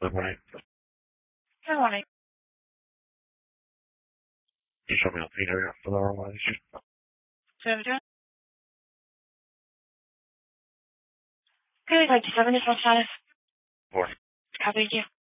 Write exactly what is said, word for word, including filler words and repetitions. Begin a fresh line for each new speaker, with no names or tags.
Good morning.
Good morning.
You show me on the area for the otherwise.
So, good, like seven is my status.
Four.
Copy you.